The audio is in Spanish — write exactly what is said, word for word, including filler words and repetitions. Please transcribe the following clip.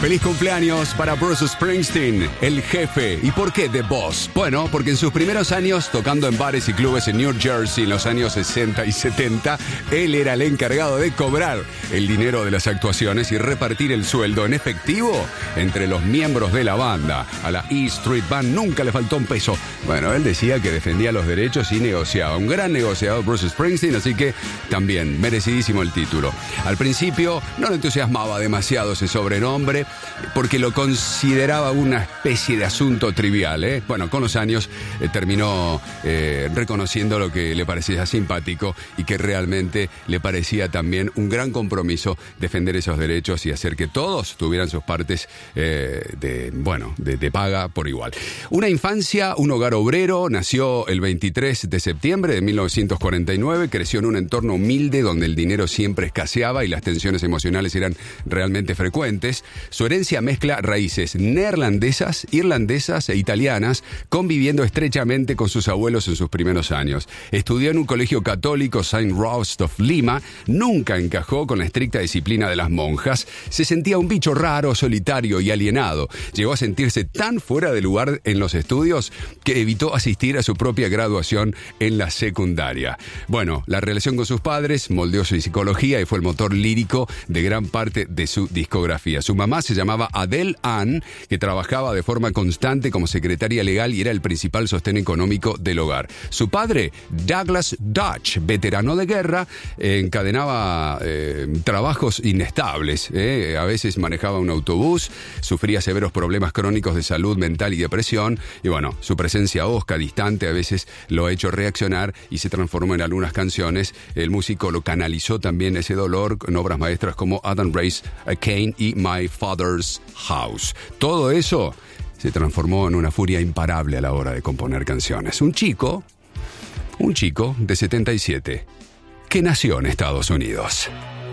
Feliz cumpleaños para Bruce Springsteen, el jefe. ¿Y por qué The Boss? Bueno, porque en sus primeros años, tocando en bares y clubes en New Jersey en los años sesenta y setenta, él era el encargado de cobrar el dinero de las actuaciones y repartir el sueldo en efectivo entre los miembros de la banda. A la E Street Band nunca le faltó un peso. Bueno, él decía que defendía los derechos y negociaba. Un gran negociador Bruce Springsteen, así que también merecidísimo el título. Al principio no le entusiasmaba demasiado ese sobrenombre, porque lo consideraba una especie de asunto trivial, ¿eh? Bueno, con los años eh, terminó eh, reconociendo lo que le parecía simpático y que realmente le parecía también un gran compromiso defender esos derechos y hacer que todos tuvieran sus partes eh, de, bueno, de, de paga por igual. Una infancia, un hogar obrero, nació el veintitrés de septiembre de mil novecientos cuarenta y nueve, creció en un entorno humilde donde el dinero siempre escaseaba y las tensiones emocionales eran realmente frecuentes. Su herencia mezcla raíces neerlandesas, irlandesas e italianas, conviviendo estrechamente con sus abuelos en sus primeros años. Estudió en un colegio católico, Saint Rose of Lima, nunca encajó con la estricta disciplina de las monjas, se sentía un bicho raro, solitario y alienado. Llegó a sentirse tan fuera de lugar en los estudios que evitó asistir a su propia graduación en la secundaria. Bueno, la relación con sus padres moldeó su psicología y fue el motor lírico de gran parte de su discografía. Su mamá se llamaba Adele Ann, que trabajaba de forma constante como secretaria legal y era el principal sostén económico del hogar. Su padre, Douglas Dutch, veterano de guerra, eh, encadenaba eh, trabajos inestables. Eh. A veces manejaba un autobús, sufría severos problemas crónicos de salud mental y depresión, y bueno, su presencia hosca, distante, a veces lo ha hecho reaccionar y se transformó en algunas canciones. El músico lo canalizó también ese dolor en obras maestras como Adam Raised a Cain y My Father's House. Todo eso se transformó en una furia imparable a la hora de componer canciones. Un chico, un chico de setenta y siete, que nació en Estados Unidos.